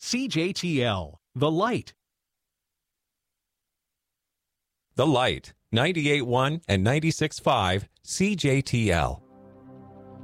CJTL, The Light. The Light, 98.1 and 96.5 CJTL.